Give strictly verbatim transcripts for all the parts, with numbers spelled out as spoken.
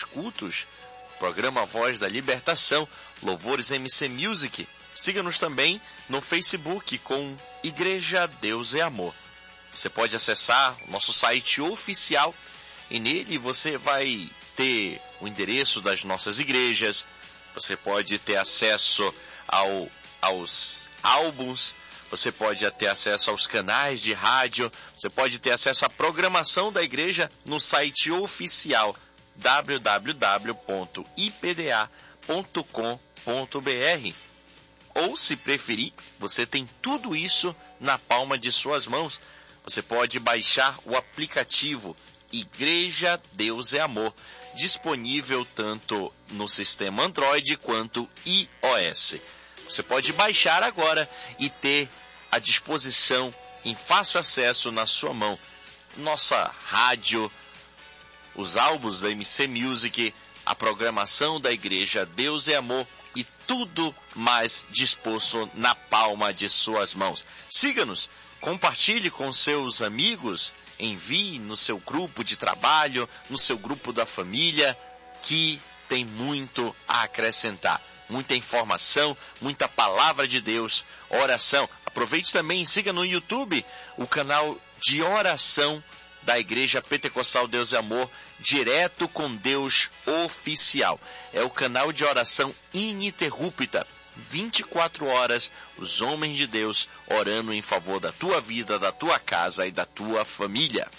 cultos, programa Voz da Libertação, Louvores M C Music. Siga-nos também no Facebook com Igreja Deus é Amor. Você pode acessar o nosso site oficial e nele você vai ter o endereço das nossas igrejas, você pode ter acesso ao, aos álbuns, você pode ter acesso aos canais de rádio, você pode ter acesso à programação da igreja no site oficial w w w ponto i p d a ponto com ponto b r. Ou, se preferir, você tem tudo isso na palma de suas mãos. Você pode baixar o aplicativo Igreja Deus é Amor, disponível tanto no sistema Android quanto iOS. Você pode baixar agora e ter à disposição, em fácil acesso na sua mão, nossa rádio, os álbuns da M C Music, a programação da Igreja Deus é Amor e tudo mais disposto na palma de suas mãos. Siga-nos, compartilhe com seus amigos, envie no seu grupo de trabalho, no seu grupo da família, que tem muito a acrescentar. Muita informação, muita palavra de Deus, oração. Aproveite também e siga no YouTube o canal de oração da Igreja Pentecostal Deus é Amor, Direto com Deus Oficial. É o canal de oração ininterrupta, vinte e quatro horas, os homens de Deus orando em favor da tua vida, da tua casa e da tua família.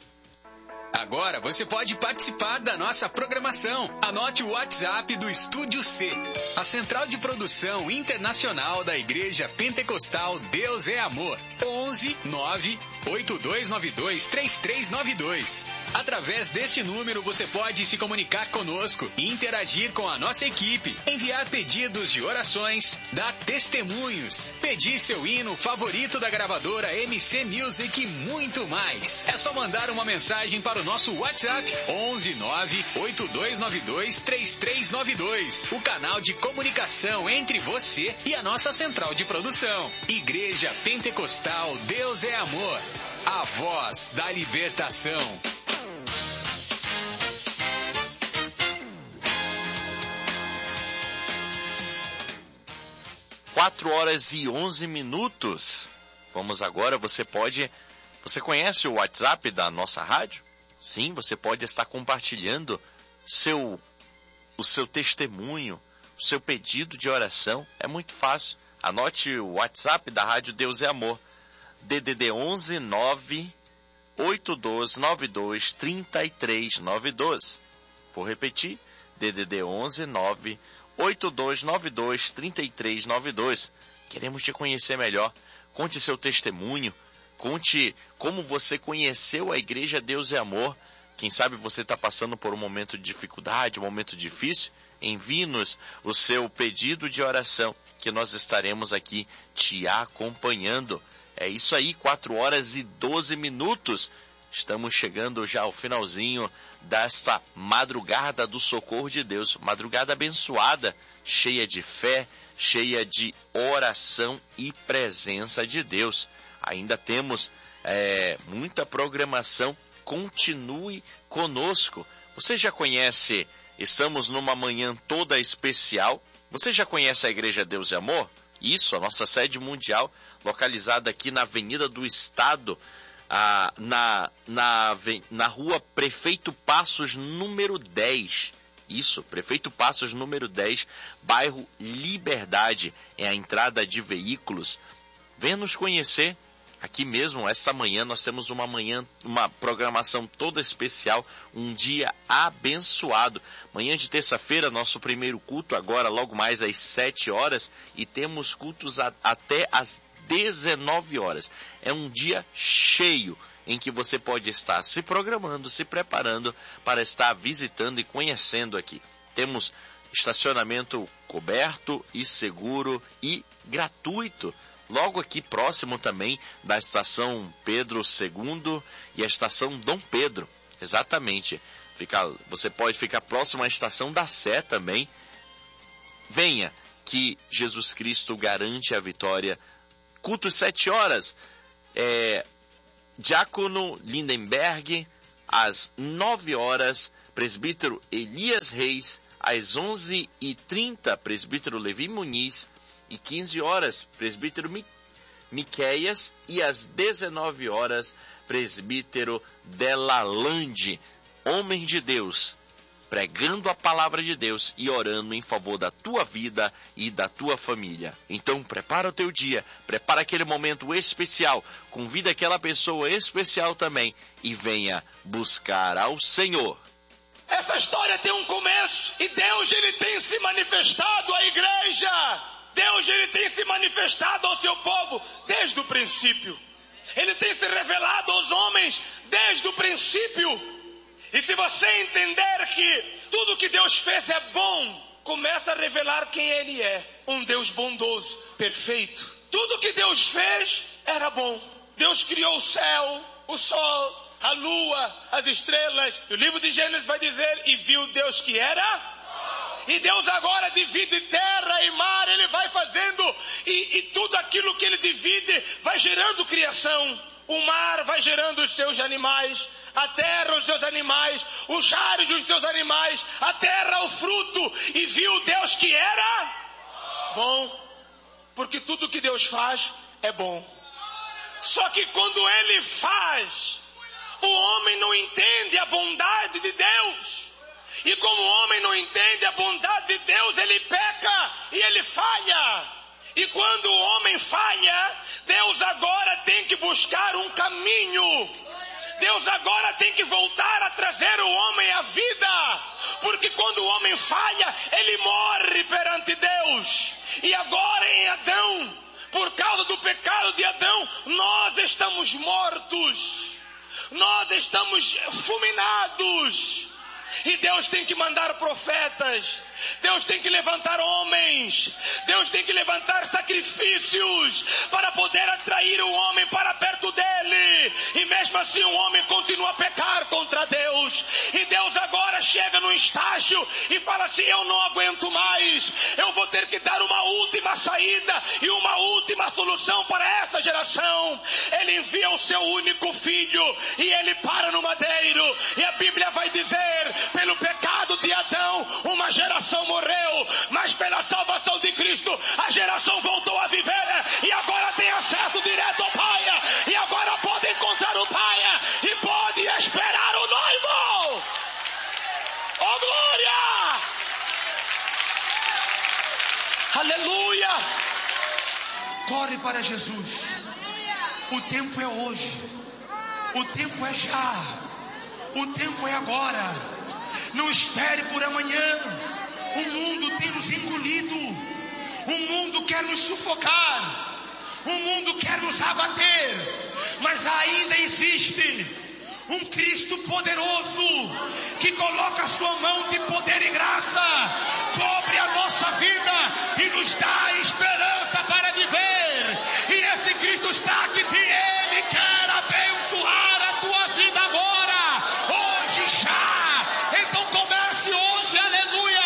Agora você pode participar da nossa programação. Anote o WhatsApp do Estúdio C, a central de produção internacional da Igreja Pentecostal Deus é Amor. onze nove oito dois nove dois três três nove dois. Através deste número você pode se comunicar conosco e interagir com a nossa equipe, enviar pedidos de orações, dar testemunhos, pedir seu hino favorito da gravadora M C Music e muito mais. É só mandar uma mensagem para o nosso WhatsApp onze nove oito dois nove dois três três nove dois, o canal de comunicação entre você e a nossa central de produção. Igreja Pentecostal Deus é Amor, a voz da libertação. quatro horas e onze minutos. Vamos agora, você pode... Você conhece o WhatsApp da nossa rádio? Sim, você pode estar compartilhando seu, o seu testemunho, o seu pedido de oração. É muito fácil. Anote o WhatsApp da Rádio Deus é Amor. D D D onze nove oito dois nove dois três três nove dois. Vou repetir. D D D onze nove oito dois nove dois três três nove dois. Queremos te conhecer melhor. Conte seu testemunho. Conte como você conheceu a Igreja Deus é Amor. Quem sabe você está passando por um momento de dificuldade, um momento difícil. Envie-nos o seu pedido de oração, que nós estaremos aqui te acompanhando. É isso aí, quatro horas e doze minutos. Estamos chegando já ao finalzinho desta madrugada do socorro de Deus. Madrugada abençoada, cheia de fé, cheia de oração e presença de Deus. Ainda temos é, muita programação. Continue conosco. Você já conhece, estamos numa manhã toda especial. Você já conhece a Igreja Deus é Amor? Isso, a nossa sede mundial, localizada aqui na Avenida do Estado, ah, na, na, na rua Prefeito Passos, número dez. Isso, Prefeito Passos, número dez, bairro Liberdade. É a entrada de veículos. Venha nos conhecer. Aqui mesmo, esta manhã, nós temos uma manhã, uma programação toda especial, um dia abençoado. Manhã de terça-feira, nosso primeiro culto, agora logo mais às sete horas, e temos cultos a, até às dezenove horas. É um dia cheio em que você pode estar se programando, se preparando para estar visitando e conhecendo aqui. Temos estacionamento coberto e seguro e gratuito. Logo aqui próximo também da estação Pedro segundo e a estação Dom Pedro. Exatamente. Fica, você pode ficar próximo à estação da Sé também. Venha, que Jesus Cristo garante a vitória. Culto sete horas. É, Diácono Lindenberg, Às nove horas, presbítero Elias Reis. Às onze e trinta, presbítero Levi Muniz. E quinze horas, presbítero Mi- Miqueias. E às dezenove horas, presbítero Delalande. Homem de Deus, pregando a palavra de Deus e orando em favor da tua vida e da tua família. Então, prepara o teu dia, prepara aquele momento especial, convida aquela pessoa especial também e venha buscar ao Senhor. Essa história tem um começo e Deus ele tem se manifestado à igreja. Deus ele tem se manifestado ao seu povo desde o princípio. Ele tem se revelado aos homens desde o princípio. E se você entender que tudo que Deus fez é bom, começa a revelar quem Ele é. Um Deus bondoso, perfeito. Tudo que Deus fez era bom. Deus criou o céu, o sol, a lua, as estrelas. E o livro de Gênesis vai dizer, e viu Deus que era... E Deus agora divide terra e mar, Ele vai fazendo, e, e tudo aquilo que Ele divide vai gerando criação. O mar vai gerando os seus animais, a terra os seus animais, os ares os seus animais, a terra o fruto. E viu Deus que era bom, porque tudo que Deus faz é bom. Só que quando Ele faz, o homem não entende a bondade de Deus. E como o homem não entende a bondade de Deus, ele peca e ele falha. E quando o homem falha, Deus agora tem que buscar um caminho. Deus agora tem que voltar a trazer o homem à vida. Porque quando o homem falha, ele morre perante Deus. E agora em Adão, por causa do pecado de Adão, nós estamos mortos. Nós estamos fulminados. E Deus tem que mandar profetas, Deus tem que levantar homens, Deus tem que levantar sacrifícios para poder atrair o homem para perto dele. E mesmo assim o homem continua a pecar contra Deus. E Deus agora chega num estágio e fala assim, eu não aguento mais, eu vou ter que dar uma última saída e uma última solução para essa geração. Ele envia o seu único filho e ele para no madeiro. E a Bíblia vai dizer, pelo pecado de Adão, uma geração morreu, mas pela salvação de Cristo, a geração voltou a viver e agora tem acesso direto ao Pai. E agora pode encontrar o Pai e pode esperar o noivo. Oh, glória! Aleluia! Corre para Jesus. O tempo é hoje. O tempo é já. O tempo é agora. Não espere por amanhã. O mundo tem nos engolido. O mundo quer nos sufocar. O mundo quer nos abater. Mas ainda existe um Cristo poderoso que coloca a sua mão de poder e graça, cobre a nossa vida e nos dá esperança para viver. E esse Cristo está aqui e Ele quer abençoar a tua vida agora, hoje já. Então comece hoje, aleluia.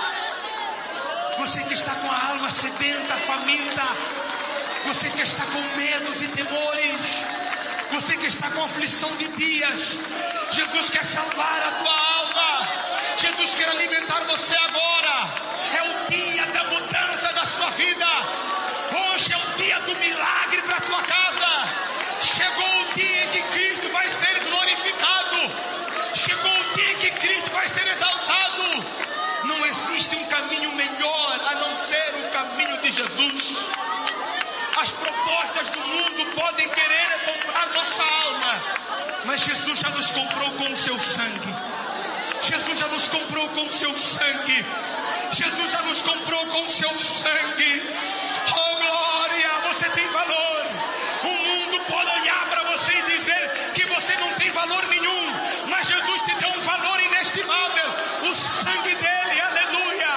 Você que está com a alma sedenta, faminta, você que está com medos e temores, você que está com aflição de dias, Jesus quer salvar a tua alma. Jesus quer alimentar você agora. É o dia da mudança da sua vida. Hoje é o dia do milagre para a tua casa. Chegou o dia em que Cristo vai ser glorificado. Chegou o dia em que Cristo vai ser exaltado. Não existe um caminho melhor a não ser o caminho de Jesus. As propostas do mundo podem querer comprar nossa alma, mas Jesus já nos comprou com o seu sangue. Jesus já nos comprou com o seu sangue. Jesus já nos comprou com o seu sangue. Oh glória, você tem valor. O mundo pode olhar para você e dizer que você não tem valor nenhum, mas Jesus te deu um valor inestimável, o sangue dele, aleluia.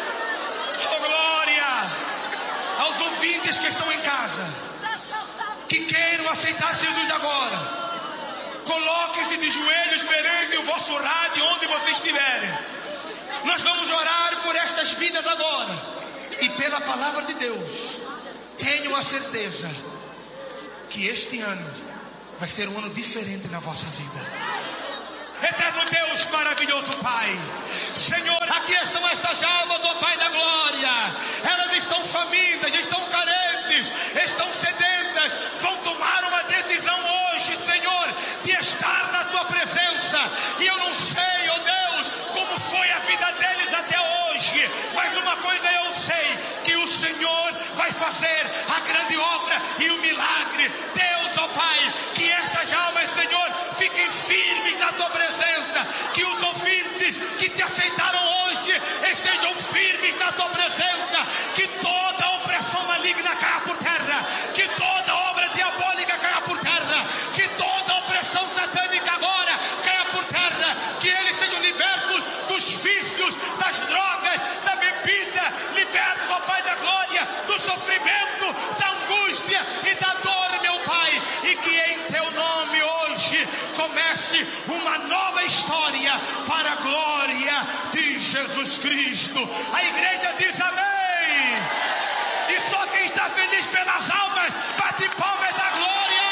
Oh glória. Aos ouvintes que estão em casa, que queiram aceitar Jesus agora, coloquem-se de joelhos perante o vosso rádio onde vocês estiverem. Nós vamos orar por estas vidas agora. E pela palavra de Deus, tenham a certeza que este ano vai ser um ano diferente na vossa vida. Eterno Deus, maravilhoso Pai, Senhor, aqui estão estas almas, ó Pai da glória. Elas estão famintas, estão carentes, estão sedentas, vão tomar uma decisão hoje, Senhor, de estar na Tua presença. E eu não sei, ó Deus, como foi a vida deles até hoje, mas uma coisa eu sei, que o Senhor vai fazer a grande obra e o milagre. Deus, ó Pai, que estas almas, Senhor, fiquem firmes na Tua presença, que os ouvintes que Te aceitaram hoje estejam firmes na Tua presença, que toda opressão maligna caia por terra, que toda obra diabólica caia por terra, que toda opressão satânica agora caia por terra, que eles sejam libertos dos vícios, das drogas, da bebida, libertos, ó Pai da glória, do sofrimento, da angústia e da dor, meu Pai, e que em Teu nome hoje comece uma nova história para a glória de Jesus Cristo. A igreja diz amém. E só quem está feliz pelas almas bate palmas da glória.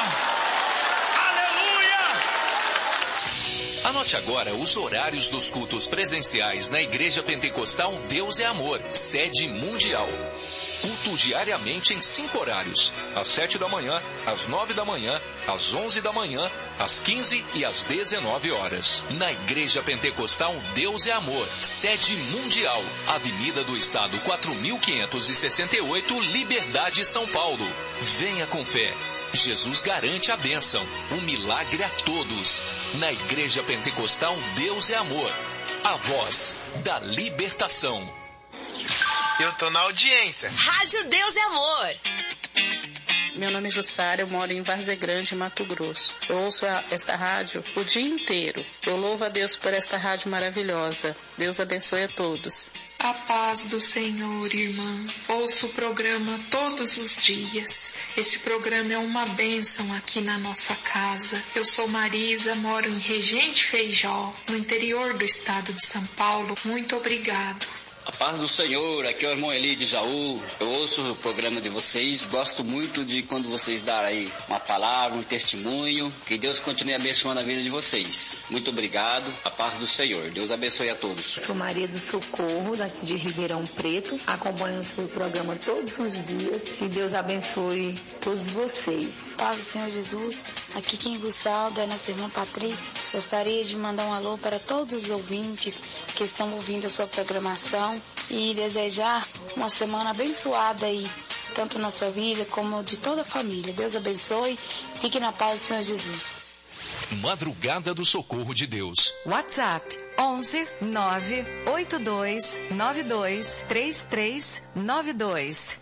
Aleluia. Anote agora os horários dos cultos presenciais na Igreja Pentecostal Deus é Amor, sede mundial. Cultos diariamente em cinco horários: às sete da manhã, às nove da manhã, às onze da manhã, às quinze e às dezenove horas. Na Igreja Pentecostal Deus é Amor, sede mundial, Avenida do Estado quatro mil quinhentos e sessenta e oito, Liberdade, São Paulo. Venha com fé. Jesus garante a bênção, o milagre a todos. Na Igreja Pentecostal Deus é Amor, a voz da libertação. Eu tô na audiência. Rádio Deus é Amor. Meu nome é Jussara, eu moro em Várzea Grande, Mato Grosso. Eu ouço a, esta rádio o dia inteiro. Eu louvo a Deus por esta rádio maravilhosa. Deus abençoe a todos. A paz do Senhor, irmã. Ouço o programa todos os dias. Esse programa é uma bênção aqui na nossa casa. Eu sou Marisa, moro em Regente Feijó, no interior do estado de São Paulo. Muito obrigado. A paz do Senhor, aqui é o irmão Eli de Jaú. Eu ouço o programa de vocês, gosto muito de quando vocês darem aí uma palavra, um testemunho. Que Deus continue abençoando a vida de vocês. Muito obrigado, a paz do Senhor. Deus abençoe a todos. Sou Maria do Socorro, daqui de Ribeirão Preto. Acompanho o seu programa todos os dias. Que Deus abençoe todos vocês. Paz do Senhor Jesus, aqui quem vos sauda é nossa irmã Patrícia. Gostaria de mandar um alô para todos os ouvintes que estão ouvindo a sua programação e desejar uma semana abençoada aí, tanto na sua vida como de toda a família. Deus abençoe, fique na paz do Senhor Jesus. Madrugada do Socorro de Deus. WhatsApp onze nove oito dois nove dois três três nove dois.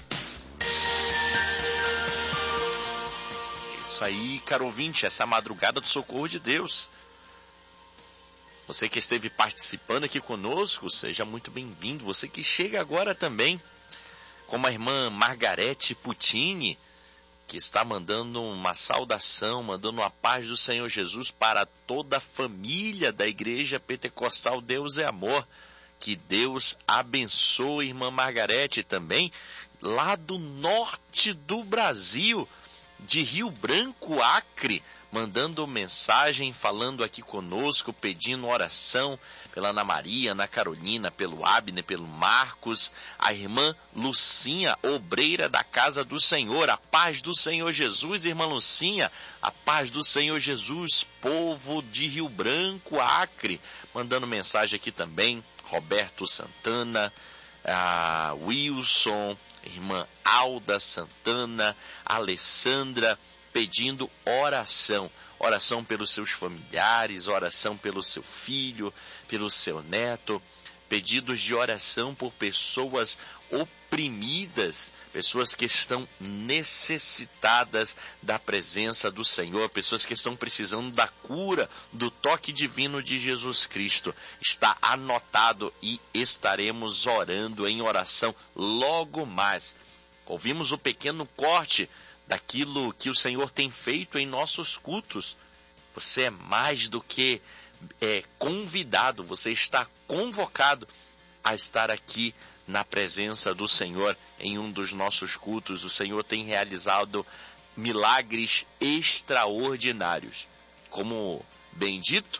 Isso aí, caro ouvinte, essa é a Madrugada do Socorro de Deus. Você que esteve participando aqui conosco, seja muito bem-vindo. Você que chega agora também, como a irmã Margarete Putini, que está mandando uma saudação, mandando a paz do Senhor Jesus para toda a família da Igreja Pentecostal Deus é Amor. Que Deus abençoe, irmã Margarete, também lá do norte do Brasil, de Rio Branco, Acre, mandando mensagem, falando aqui conosco, pedindo oração pela Ana Maria, Ana Carolina, pelo Abner, pelo Marcos, a irmã Lucinha, obreira da casa do Senhor. A paz do Senhor Jesus, irmã Lucinha, a paz do Senhor Jesus, povo de Rio Branco, Acre, mandando mensagem aqui também, Roberto Santana, a Wilson, irmã Alda Santana, Alessandra, pedindo oração, oração pelos seus familiares, oração pelo seu filho, pelo seu neto, pedidos de oração por pessoas oprimidas, pessoas que estão necessitadas da presença do Senhor, pessoas que estão precisando da cura, do toque divino de Jesus Cristo. Está anotado e estaremos orando em oração logo mais. Ouvimos o pequeno corte daquilo que o Senhor tem feito em nossos cultos. Você é mais do que é, convidado, você está convocado a estar aqui na presença do Senhor em um dos nossos cultos. O Senhor tem realizado milagres extraordinários. Como bem dito,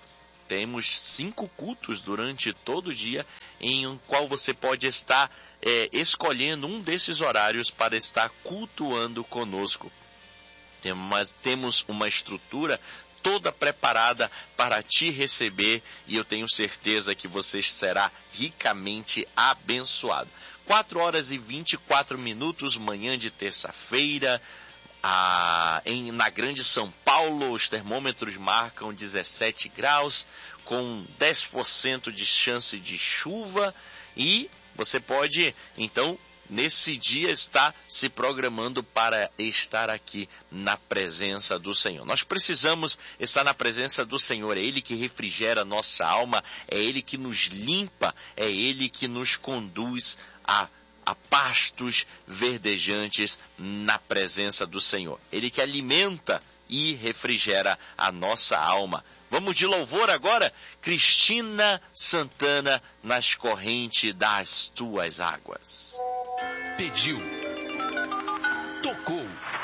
temos cinco cultos durante todo o dia, em um qual você pode estar é, escolhendo um desses horários para estar cultuando conosco. Temos, temos uma estrutura toda preparada para te receber, e eu tenho certeza que você será ricamente abençoado. quatro horas e vinte e quatro minutos, manhã de terça-feira, ah, em, na Grande São Paulo, os termômetros marcam dezessete graus, com dez por cento de chance de chuva, e você pode, então, nesse dia está se programando para estar aqui na presença do Senhor. Nós precisamos estar na presença do Senhor. É Ele que refrigera nossa alma, é Ele que nos limpa, é Ele que nos conduz a, a pastos verdejantes na presença do Senhor. Ele que alimenta e refrigera a nossa alma. Vamos de louvor agora? Cristina Santana, nas correntes das tuas águas. Pediu, tocou.